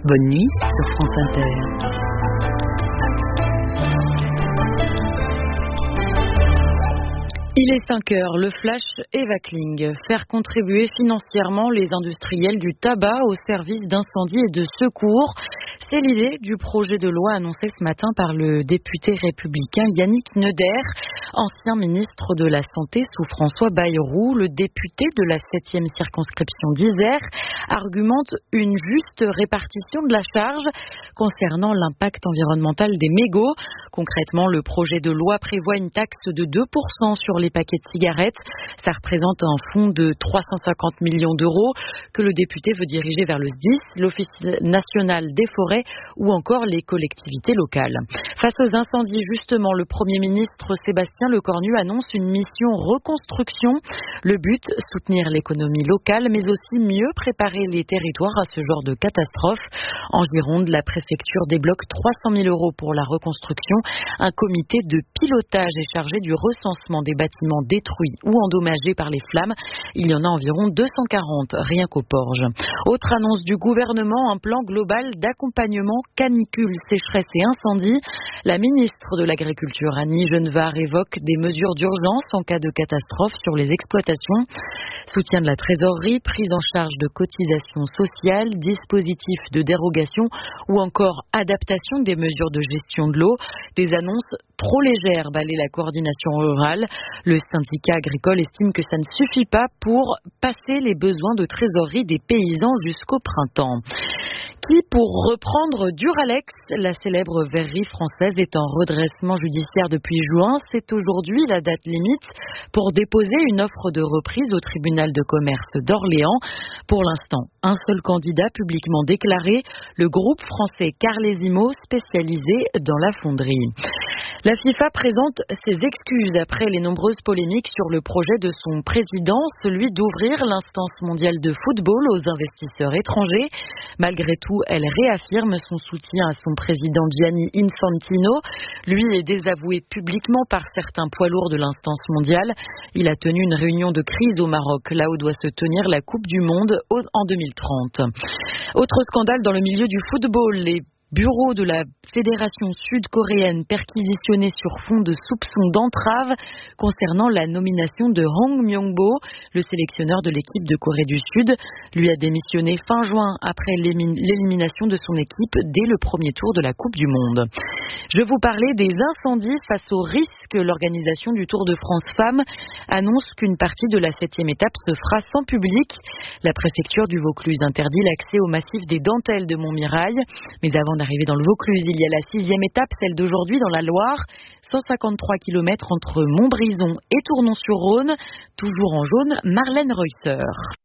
Bonne nuit sur France Inter. Il est 5 heures, le flash Eva Kling. Faire contribuer financièrement les industriels du tabac au service d'incendie et de secours. C'est l'idée du projet de loi annoncé ce matin par le député républicain Yannick Neuder, ancien ministre de la Santé sous François Bayrou. Le député de la 7e circonscription d'Isère argumente une juste répartition de la charge concernant l'impact environnemental des mégots. Concrètement, le projet de loi prévoit une taxe de 2% sur les paquets de cigarettes. Ça représente un fonds de 350 millions d'euros que le député veut diriger vers le SDIS, l'Office national des forêts ou encore les collectivités locales. Face aux incendies, justement, le Premier ministre Sébastien Lecornu annonce une mission reconstruction. Le but, soutenir l'économie locale, mais aussi mieux préparer les territoires à ce genre de catastrophe. En Gironde, la préfecture débloque 300 000 euros pour la reconstruction. Un comité de pilotage est chargé du recensement des bâtiments détruits ou endommagés par les flammes. Il y en a environ 240, rien qu'aux Porges. Autre annonce du gouvernement, un plan global d'accompagnement canicule, sécheresse et incendie. La ministre de l'Agriculture, Annie Genevard, évoque des mesures d'urgence en cas de catastrophe sur les exploitations. Soutien de la trésorerie, prise en charge de cotisations sociales, dispositif de dérogation ou encore adaptation des mesures de gestion de l'eau. Des annonces trop légères balaient la coordination rurale. Le syndicat agricole estime que ça ne suffit pas pour passer les besoins de trésorerie des paysans jusqu'au printemps. Qui, pour reprendre Duralex, la célèbre verrerie française, est en redressement judiciaire depuis juin. C'est aujourd'hui la date limite pour déposer une offre de reprise au tribunal de commerce d'Orléans. Pour l'instant, un seul candidat publiquement déclaré, le groupe français Carlesimo, spécialisé dans la fonderie. La FIFA présente ses excuses après les nombreuses polémiques sur le projet de son président, celui d'ouvrir l'instance mondiale de football aux investisseurs étrangers. Malgré tout, elle réaffirme son soutien à son président Gianni Infantino. Lui est désavoué publiquement par certains poids lourds de l'instance mondiale. Il a tenu une réunion de crise au Maroc, là où doit se tenir la Coupe du Monde en 2030. Autre scandale dans le milieu du football, les bureau de la Fédération sud-coréenne perquisitionné sur fond de soupçons d'entrave concernant la nomination de Hong Myung-bo, le sélectionneur de l'équipe de Corée du Sud. Lui a démissionné fin juin après l'élimination de son équipe dès le premier tour de la Coupe du Monde. Je vous parlais des incendies face au risque. L'organisation du Tour de France Femmes annonce qu'une partie de la 7e étape se fera sans public. La préfecture du Vaucluse interdit l'accès au massif des Dentelles de Montmirail. Mais avant d'arriver dans le Vaucluse, il y a la 6e étape, celle d'aujourd'hui dans la Loire. 153 km entre Montbrison et Tournon-sur-Rhône. Toujours en jaune, Marlène Reusser.